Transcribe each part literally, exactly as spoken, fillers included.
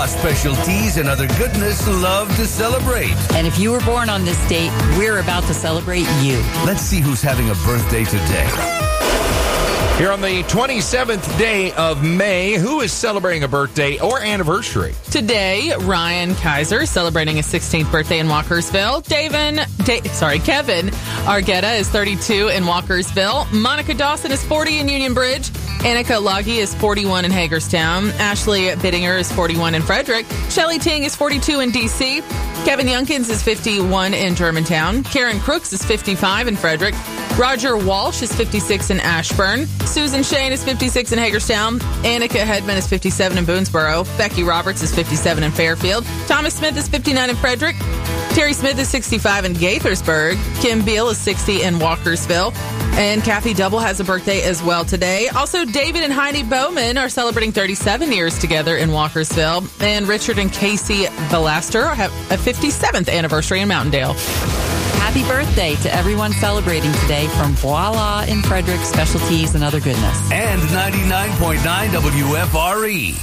Wawa specialties and other goodness love to celebrate. And if you were born on this date, we're about to celebrate you. Let's see who's having a birthday today. Here on the twenty-seventh day of May, who is celebrating a birthday or anniversary? Today, Ryan Kaiser celebrating his sixteenth birthday in Walkersville. Davin, da- sorry, Kevin Argetta is thirty-two in Walkersville. Monica Dawson is forty in Union Bridge. Annika Loggy is forty-one in Hagerstown. Ashley Bittinger is forty-one in Frederick. Shelly Ting is forty-two in D C. Kevin Youngkins is fifty-one in Germantown. Karen Crooks is fifty-five in Frederick. Roger Walsh is fifty-six in Ashburn. Susan Shane is fifty-six in Hagerstown. Annika Hedman is fifty-seven in Boonesboro. Becky Roberts is fifty-seven in Fairfield. Thomas Smith is fifty-nine in Frederick. Terry Smith is sixty-five in Gaithersburg. Kim Beal is sixty in Walkersville. And Kathy Double has a birthday as well today. Also, David and Heidi Bowman are celebrating thirty-seven years together in Walkersville. And Richard and Casey Velaster have a fifty-seventh anniversary in Mountaindale. Happy birthday to everyone celebrating today from Voila in Frederick, specialties and other goodness. And ninety-nine point nine W F R E.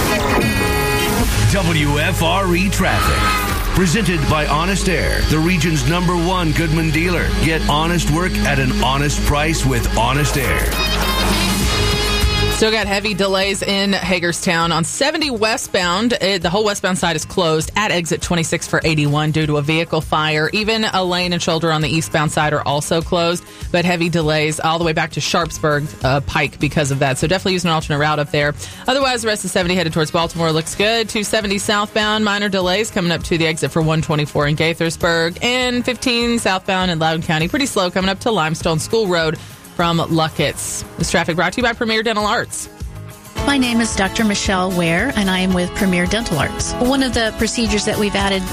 W F R E Traffic. Presented by Honest Air, the region's number one Goodman dealer. Get honest work at an honest price with Honest Air. Still got heavy delays in Hagerstown on seventy westbound. It, the whole westbound side is closed at exit twenty-six for eighty-one due to a vehicle fire. Even a lane and shoulder on the eastbound side are also closed, but heavy delays all the way back to Sharpsburg uh, Pike because of that. So definitely use an alternate route up there. Otherwise, the rest of seventy headed towards Baltimore looks good. two seventy southbound, minor delays coming up to the exit for one twenty-four in Gaithersburg. And fifteen southbound in Loudoun County, pretty slow coming up to Limestone School Road from Luckett's. This traffic brought to you by Premier Dental Arts. My name is Doctor Michelle Ware, and I am with Premier Dental Arts. One of the procedures that we've added